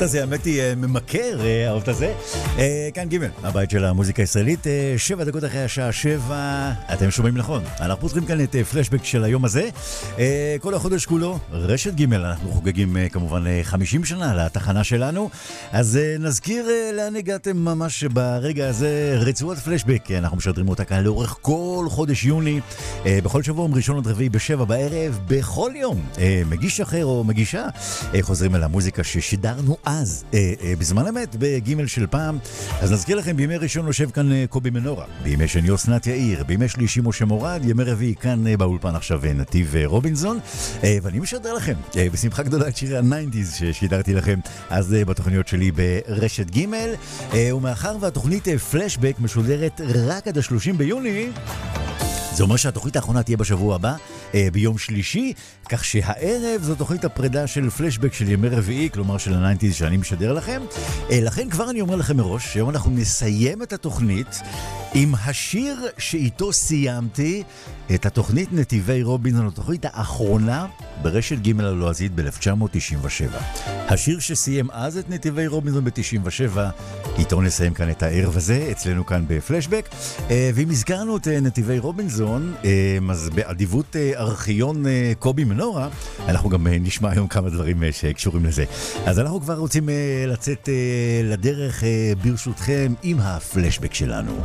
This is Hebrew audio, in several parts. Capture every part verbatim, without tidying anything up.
הזה, האמת היא ממכר, האהבת הזה. כאן ג' הבית של המוזיקה הישראלית, שבע דקות אחרי השעה שבע, אתם שומעים נכון. אנחנו פותחים כאן את פלשבק של היום הזה. כל החודש כולו, רשת ג' אנחנו חוגגים כמובן חמישים שנה לתחנה שלנו. אז נזכיר לאן הגעתם ממש ברגע הזה, רצועת פלשבק. אנחנו משדרים אותה כאן לאורך כל חודש יוני, בכל שבוע ראשון עד רביעי בשבע בערב, בכל יום. מגיש אחר או מגישה חוזרים על המוזיקה ששידרנו אז, בזמן אמת, בגימל של פעם. אז נזכיר לכם, בימי ראשון יושב כאן קובי מנורה, בימי שני אסנת יאיר, בימי שלישי משה מורד, ימי רביעי כאן באולפן עכשיו נתיב רובינזון, ואני משדר לכם בשמחה גדולה את שירי הניינטיז ששידרתי לכם אז בתוכניות שלי ברשת גימל, ומאחר והתוכנית פלשבק משודרת רק עד ה-שלושים ביוני, זה אומר שהתוכנית האחרונה תהיה בשבוע הבא, ביום שלישי, כך שהערב זו תוכנית הפרידה של פלשבק של ימי רביעי, כלומר של הניינטיז שאני משדר לכם. לכן כבר אני אומר לכם מראש, שהיום אנחנו נסיים את התוכנית עם השיר שאיתו סיימתי את התוכנית נתיבי רובינזון, התוכנית האחרונה ברשת ג' הלועזית ב-אלף תשע מאות תשעים ושבע. השיר שסיים אז את נתיבי רובינזון ב-תשעים ושבע, איתו נסיים כאן את הערב הזה, אצלנו כאן בפלשבק. ואם הזכרנו את נתיבי רובינזון, אז באדיבות ארכיון קובי מנורה, אנחנו גם נשמע היום כמה דברים שקשורים לזה. אז אנחנו כבר רוצים לצאת לדרך ברשותכם עם הפלשבק שלנו.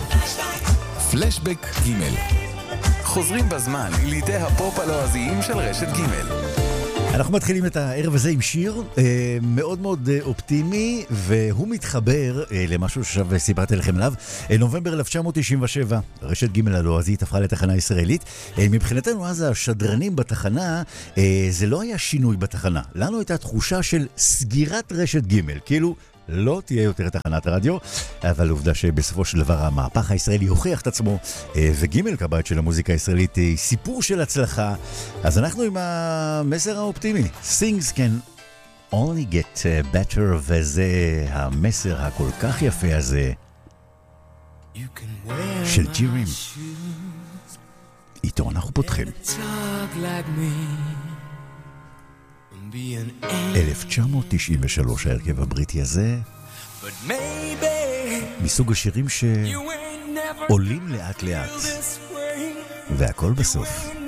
פלשבק ג' חוזרים בזמן לידי הפופ הלועזיים של רשת ג'. אנחנו מתחילים את הערב הזה עם שיר אה, מאוד מאוד אה, אופטימי, והוא מתחבר אה, למשהו שעכשיו סיפרתי לכם עליו. אה, נובמבר אלף תשע מאות תשעים ושבע, רשת ג' הלועזית הפכה לתחנה ישראלית. אה, מבחינתנו אז השדרנים בתחנה, אה, זה לא היה שינוי בתחנה. לנו הייתה תחושה של סגירת רשת ג', כאילו לא תהיה יותר תחנת רדיו, אבל עובדה שבסופו של דבר המהפך הישראלי הוכיח את עצמו, וגימל כבית של המוזיקה הישראלית היא סיפור של הצלחה. אז אנחנו עם המסר האופטימי, Things can only get better, וזה המסר הכל כך יפה הזה של ג'ירים. איתו אנחנו פותחים אלף תשע מאות תשעים ושלוש, ההרכב הבריטי הזה, מסוג השירים שעולים לאט לאט והכל בסוף